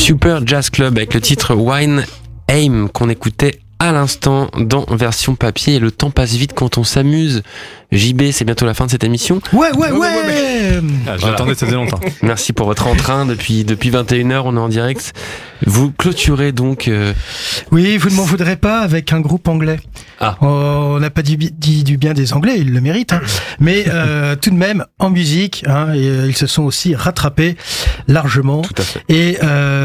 Super Jazz Club avec le titre Wine Aim qu'on écoutait à l'instant dans version papier. Et le temps passe vite quand on s'amuse. JB, c'est bientôt la fin de cette émission. Ouais. J'attendais, ça faisait longtemps. Merci pour votre entrain depuis 21h, on est en direct. Vous clôturez donc... Oui, vous ne m'en voudrez pas avec un groupe anglais. Ah. On n'a pas dit du bien des Anglais, ils le méritent. Hein. Mais tout de même, en musique, ils se sont aussi rattrapés largement. Tout à fait. Et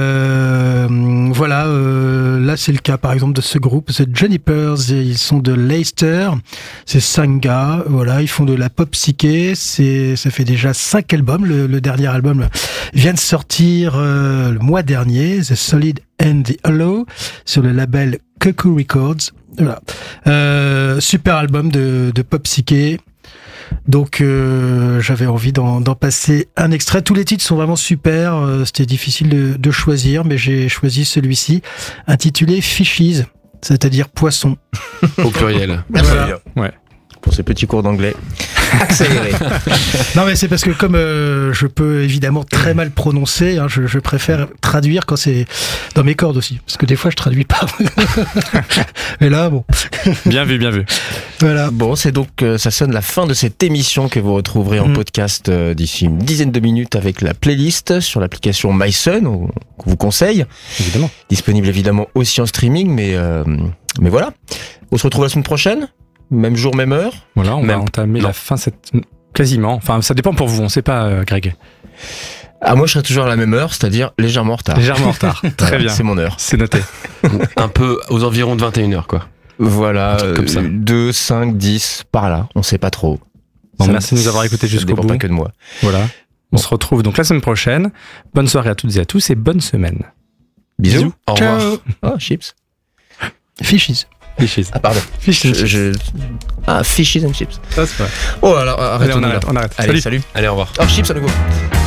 voilà, là c'est le cas par exemple de ce groupe, c'est Junipers, ils sont de Leicester, c'est 5 gars, voilà, ils font de la pop psyché, ça fait déjà 5 albums, le dernier album vient de sortir le mois dernier, The Solid and the Hollow, sur le label Cuckoo Records. Voilà. Super album de pop psyché. Donc j'avais envie d'en passer un extrait. Tous les titres sont vraiment super. C'était difficile de choisir, mais j'ai choisi celui-ci, intitulé Fishes, c'est-à-dire poisson. Au pluriel. Voilà. Ouais. Pour ces petits cours d'anglais accélérés. Non mais c'est parce que comme je peux évidemment très mal prononcer, je préfère traduire quand c'est dans mes cordes aussi, parce que des fois je traduis pas. Mais là bon. Bien vu. Voilà. Bon, c'est donc ça sonne la fin de cette émission que vous retrouverez en podcast d'ici une dizaine de minutes avec la playlist sur l'application MySun qu'on vous conseille. Évidemment. Disponible évidemment aussi en streaming, mais voilà. On se retrouve la semaine prochaine. Même jour, même heure. Voilà, on va entamer la fin quasiment. Enfin, ça dépend pour vous, on sait pas, Greg. Ah, moi, je serai toujours à la même heure, c'est-à-dire légèrement en retard. Légèrement en retard. Très bien. C'est mon heure. C'est noté. Un peu aux environs de 21h, quoi. Voilà, comme ça. 2, 5, 10, par là. On sait pas trop. Bon, merci de nous avoir écoutés jusqu'au bout. Ça dépend pas que de moi. Voilà. On se retrouve donc la semaine prochaine. Bonne soirée à toutes et à tous et bonne semaine. Bisous. Au Ciao. revoir. Oh, chips. Fishes. Fishes. Ah, pardon. Fishes. Ah, fishes and chips. Ça, c'est vrai. Oh, alors, arrête. Allez, on arrête. Allez, salut. Allez, au revoir. Oh, chips à nouveau.